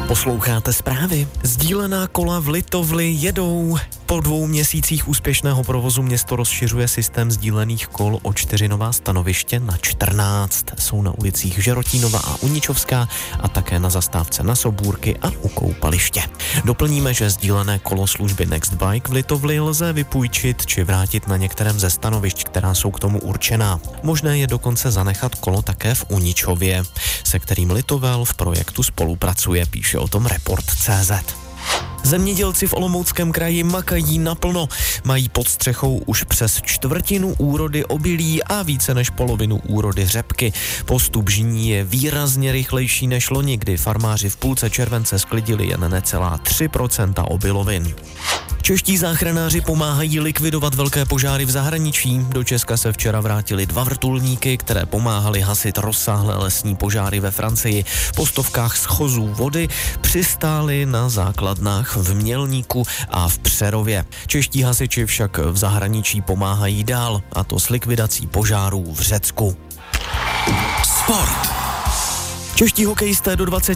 Posloucháte zprávy? Sdílená kola v Litovli jedou. Po 2 měsících úspěšného provozu město rozšiřuje systém sdílených kol o 4 nová stanoviště na 14. Jsou na ulicích Žerotínova a Uničovská a také na zastávce na Sobůrky a u koupaliště. Doplníme, že sdílené kolo služby Nextbike v Litovli lze vypůjčit či vrátit na některém ze stanovišť, která jsou k tomu určená. Možné je dokonce zanechat kolo také v Uničově, se kterým Litovel v projektu spolupracuje, píše o tom Report.cz. Zemědělci v Olomouckém kraji makají naplno. Mají pod střechou už přes 1/4 úrody obilí a více než polovinu úrody řepky. Postup žní je výrazně rychlejší než loni, kdy farmáři v půlce července sklidili jen necelá 3% obilovin. Čeští záchranáři pomáhají likvidovat velké požáry v zahraničí. Do Česka se včera vrátili 2 vrtulníky, které pomáhaly hasit rozsáhlé lesní požáry ve Francii. Po stovkách schozů vody přistály na základnách v Mělníku a v Přerově. Čeští hasiči však v zahraničí pomáhají dál, a to s likvidací požárů v Řecku. Sport. Čeští hokejisté do 20